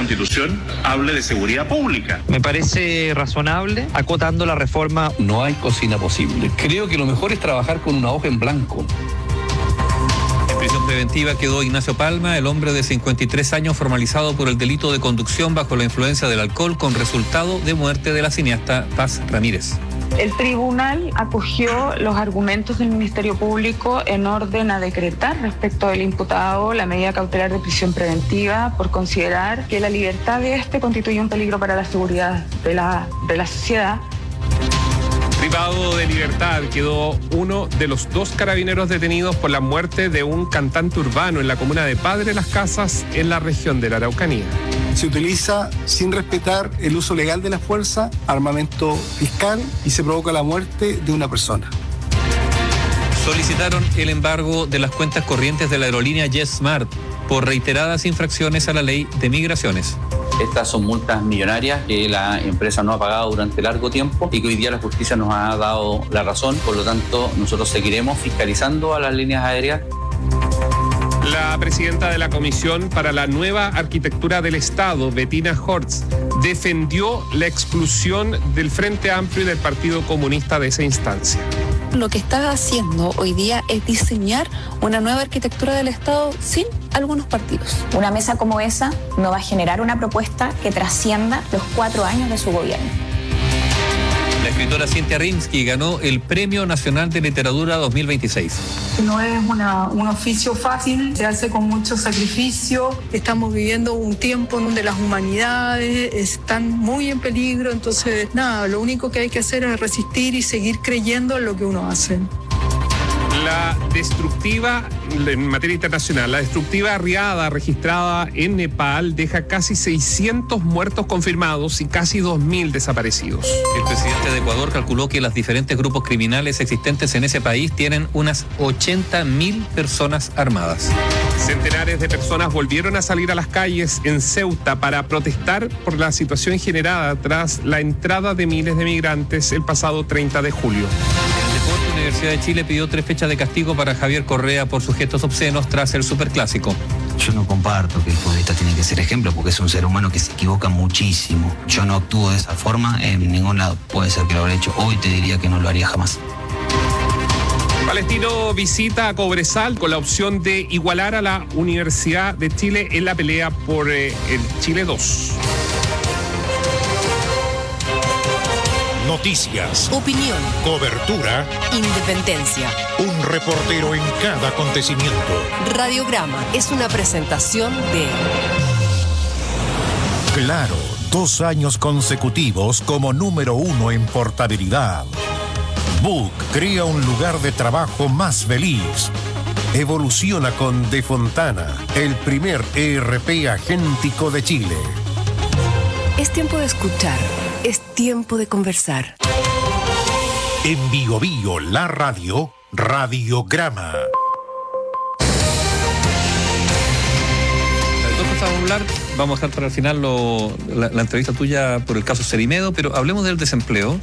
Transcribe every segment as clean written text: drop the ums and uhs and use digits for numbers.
Constitución hable de seguridad pública. Me parece razonable, acotando la reforma. No hay cocina posible. Creo que lo mejor es trabajar con una hoja en blanco. En prisión preventiva quedó Ignacio Palma, el hombre de 53 años formalizado por el delito de conducción bajo la influencia del alcohol con resultado de muerte de la cineasta Paz Ramírez. El tribunal acogió los argumentos del Ministerio Público en orden a decretar respecto del imputado la medida cautelar de prisión preventiva por considerar que la libertad de este constituye un peligro para la seguridad de la sociedad. Privado de libertad quedó uno de los 2 carabineros detenidos por la muerte de un cantante urbano en la comuna de Padre Las Casas, en la región de la Araucanía. Se utiliza sin respetar el uso legal de la fuerza, armamento fiscal, y se provoca la muerte de una persona. Solicitaron el embargo de las cuentas corrientes de la aerolínea JetSmart por reiteradas infracciones a la ley de migraciones. Estas son multas millonarias que la empresa no ha pagado durante largo tiempo y que hoy día la justicia nos ha dado la razón. Por lo tanto, nosotros seguiremos fiscalizando a las líneas aéreas. La presidenta de la Comisión para la Nueva Arquitectura del Estado, Bettina Hortz, defendió la exclusión del Frente Amplio y del Partido Comunista de esa instancia. Lo que está haciendo hoy día es diseñar una nueva arquitectura del Estado sin algunos partidos. Una mesa como esa no va a generar una propuesta que trascienda los 4 años de su gobierno. La escritora Cintia Rimsky ganó el Premio Nacional de Literatura 2026. No es un oficio fácil, se hace con mucho sacrificio. Estamos viviendo un tiempo en donde las humanidades están muy en peligro, entonces nada, lo único que hay que hacer es resistir y seguir creyendo en lo que uno hace. La destructiva, en materia internacional, la destructiva riada registrada en Nepal deja casi 600 muertos confirmados y casi 2.000 desaparecidos. El presidente de Ecuador calculó que los diferentes grupos criminales existentes en ese país tienen unas 80.000 personas armadas. Centenares de personas volvieron a salir a las calles en Ceuta para protestar por la situación generada tras la entrada de miles de migrantes el pasado 30 de julio. La Universidad de Chile pidió 3 fechas de castigo para Javier Correa por sus gestos obscenos tras el superclásico. Yo no comparto que el futbolista tiene que ser ejemplo porque es un ser humano que se equivoca muchísimo. Yo no actúo de esa forma en ningún lado. Puede ser que lo habré hecho hoy, te diría que no lo haría jamás. Palestino visita a Cobresal con la opción de igualar a la Universidad de Chile en la pelea por el Chile 2. Noticias, opinión, cobertura, independencia. Un reportero en cada acontecimiento. Radiograma es una presentación de Claro, 2 años consecutivos como número 1 en portabilidad. Book crea un lugar de trabajo más feliz. Evoluciona con De Fontana, el primer ERP agéntico de Chile. Es tiempo de escuchar. Es tiempo de conversar. En Bio Bio, la radio, Radiograma. Vamos a dejar para el final la entrevista tuya por el caso Cerimedo, pero hablemos del desempleo.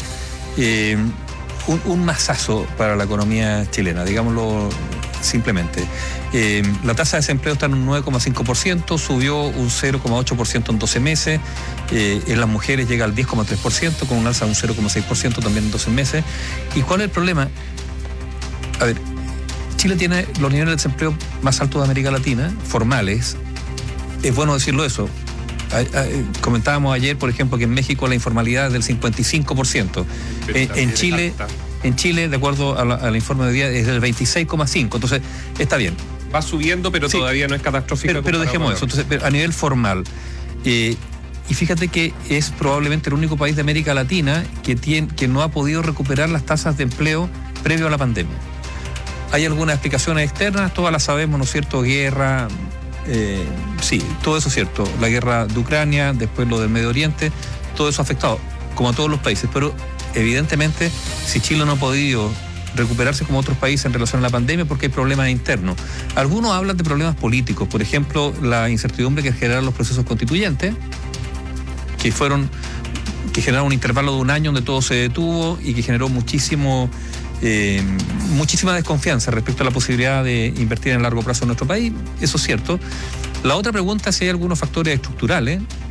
Un mazazo para la economía chilena, digámoslo simplemente. La tasa de desempleo está en un 9,5%, subió un 0,8% en 12 meses, en las mujeres llega al 10,3%, con un alza de un 0,6% también en 12 meses. ¿Y cuál es el problema? A ver, Chile tiene los niveles de desempleo más altos de América Latina, formales. Es bueno decirlo eso. Comentábamos ayer, por ejemplo, que en México la informalidad es del 55%. En Chile, de acuerdo al informe de día, es del 26,5%. Entonces, está bien. Va subiendo, pero sí, todavía no es catastrófico. Pero dejemos eso. Entonces, a nivel formal, y fíjate que es probablemente el único país de América Latina que no ha podido recuperar las tasas de empleo previo a la pandemia. Hay algunas explicaciones externas, todas las sabemos, ¿no es cierto? Guerra, sí, todo eso es cierto. La guerra de Ucrania, después lo del Medio Oriente, todo eso ha afectado, como a todos los países. Pero evidentemente, si Chile no ha podido recuperarse como otros países en relación a la pandemia, porque hay problemas internos. Algunos hablan de problemas políticos, por ejemplo, la incertidumbre que generaron los procesos constituyentes, que generaron un intervalo de un año donde todo se detuvo y que generó muchísima desconfianza respecto a la posibilidad de invertir en largo plazo en nuestro país. Eso es cierto. La otra pregunta es si hay algunos factores estructurales